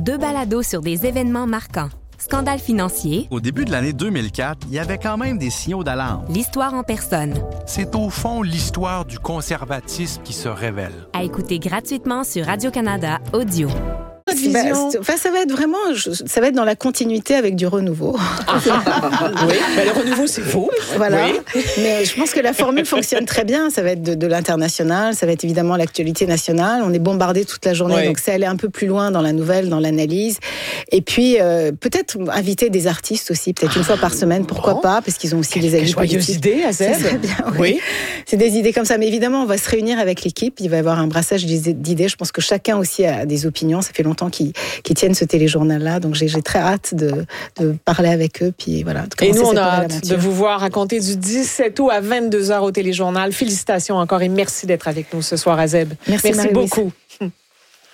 2 balados sur des événements marquants. Scandale financier. Au début de l'année 2004, il y avait quand même des signaux d'alarme. L'histoire en personne. C'est au fond l'histoire du conservatisme qui se révèle. À écouter gratuitement sur Radio-Canada Audio. Ça va être vraiment, ça va être dans la continuité avec du renouveau. Oui, mais le renouveau, c'est faux. Voilà. Oui. Mais je pense que la formule fonctionne très bien. Ça va être de l'international, ça va être évidemment l'actualité nationale. On est bombardé toute la journée, donc c'est aller un peu plus loin dans la nouvelle, dans l'analyse. Et puis, peut-être inviter des artistes aussi, peut-être une fois par semaine, pourquoi pas, parce qu'ils ont aussi des avis politiques. Joyeuse idée, Azeb. C'est bien, oui. C'est des idées comme ça. Mais évidemment, on va se réunir avec l'équipe. Il va y avoir un brassage d'idées. Je pense que chacun aussi a des opinions. Ça fait longtemps qu'ils tiennent ce téléjournal-là. Donc, j'ai très hâte de parler avec eux. Puis voilà. Et nous, on a hâte de vous voir raconter du 17 août à 22h au téléjournal. Félicitations encore et merci d'être avec nous ce soir, Azeb. Merci beaucoup.